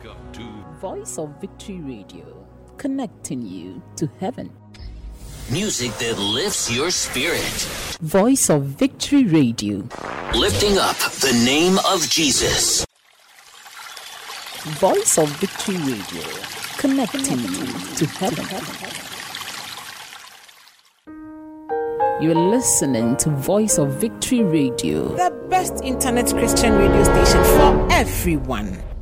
Voice of Victory Radio, connecting you to heaven. Music that lifts your spirit. Voice of Victory Radio, Lifting up the name of Jesus. Voice of Victory Radio, connecting you to heaven. You're listening to Voice of Victory Radio, the best internet Christian radio station for everyone.